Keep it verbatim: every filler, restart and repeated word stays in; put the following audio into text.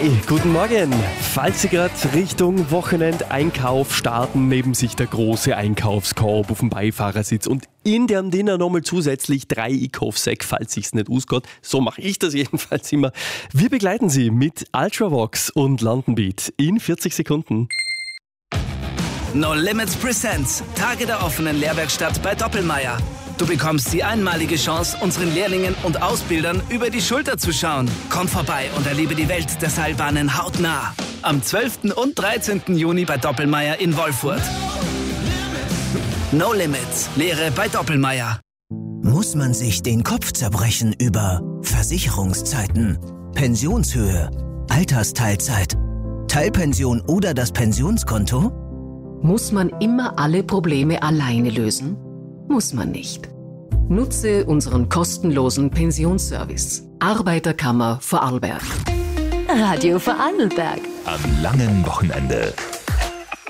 Hi, guten Morgen. Falls Sie gerade Richtung Wochenendeinkauf starten, neben sich der große Einkaufskorb auf dem Beifahrersitz und in dem Dinner nochmal zusätzlich drei Einkaufssäcke, falls sich's nicht ausgeht. So mache ich das jedenfalls immer. Wir begleiten Sie mit Ultravox und London Beat in vierzig Sekunden. No Limits Presents. Tage der offenen Lehrwerkstatt bei Doppelmayr. Du bekommst die einmalige Chance, unseren Lehrlingen und Ausbildern über die Schulter zu schauen. Komm vorbei und erlebe die Welt der Seilbahnen hautnah. Am zwölften und dreizehnten Juni bei Doppelmayr in Wolfurt. No Limits. Lehre bei Doppelmayr. Muss man sich den Kopf zerbrechen über Versicherungszeiten, Pensionshöhe, Altersteilzeit, Teilpension oder das Pensionskonto? Muss man immer alle Probleme alleine lösen? Muss man nicht. Nutze unseren kostenlosen Pensionsservice. Arbeiterkammer Vorarlberg. Radio Vorarlberg. Am langen Wochenende.